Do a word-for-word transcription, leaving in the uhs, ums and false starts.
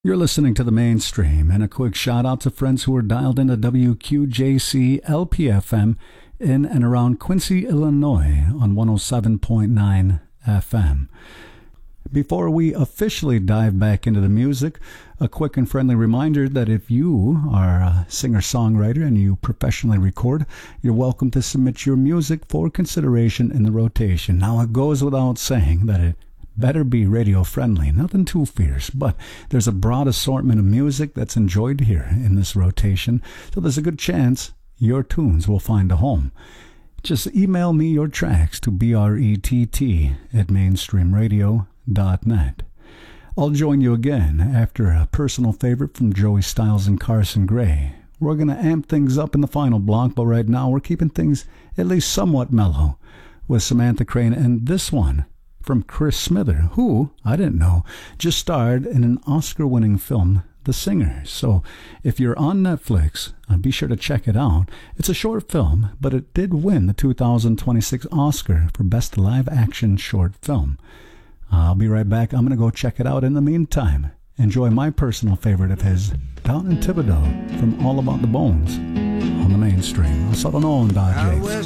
You're listening to The Mainstream, and a quick shout out to friends who are dialed into W Q J C L P F M in and around Quincy, Illinois on one oh seven point nine F M. Before we officially dive back into the music, a quick and friendly reminder that if you are a singer-songwriter and you professionally record, you're welcome to submit your music for consideration in the rotation. Now, it goes without saying that it better be radio-friendly, nothing too fierce, but there's a broad assortment of music that's enjoyed here in this rotation, so there's a good chance your tunes will find a home. Just email me your tracks to brett at mainstreamradio dot net. I'll join you again after a personal favorite from Joey Styles and Carson Gray. We're going to amp things up in the final block, but right now we're keeping things at least somewhat mellow with Samantha Crane and this one from Chris Smither, who, I didn't know, just starred in an Oscar-winning film, The Singer. So if you're on Netflix, uh, be sure to check it out. It's a short film, but it did win the two thousand twenty-six Oscar for Best Live-Action Short Film. Uh, I'll be right back. I'm going to go check it out. In the meantime, enjoy my personal favorite of his, Down in Thibodaux, from All About the Bones, on The Mainstream. I'll settle on, Dodge.